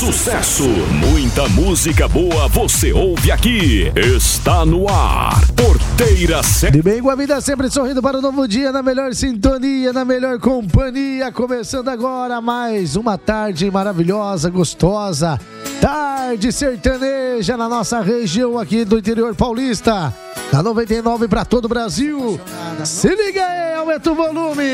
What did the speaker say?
sucesso. Muita música boa você ouve aqui. Está no ar. Porteira De bem com a vida, sempre sorrindo para o novo dia, na melhor sintonia, na melhor companhia. Começando agora mais uma tarde maravilhosa, gostosa. Tarde sertaneja na nossa região aqui do interior paulista. Da 99 para todo o Brasil. Se liga aí, aumenta o volume.